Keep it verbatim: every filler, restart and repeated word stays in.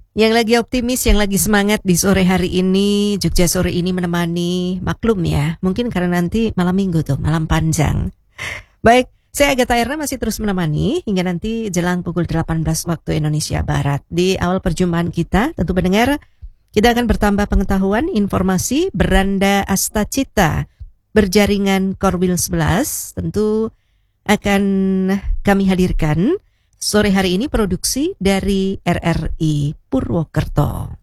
Yang lagi optimis, yang lagi semangat di sore hari ini, Jogja sore ini menemani, maklum ya, mungkin karena nanti malam minggu tuh, malam panjang. Baik, saya Agatha Erna masih terus menemani hingga nanti jelang pukul delapan belas waktu Indonesia Barat. Di awal perjumpaan kita, tentu pendengar, kita akan bertambah pengetahuan, informasi, beranda Astacita, berjaringan Korwil sebelas, tentu akan kami hadirkan sore hari ini produksi dari R R I Purwokerto.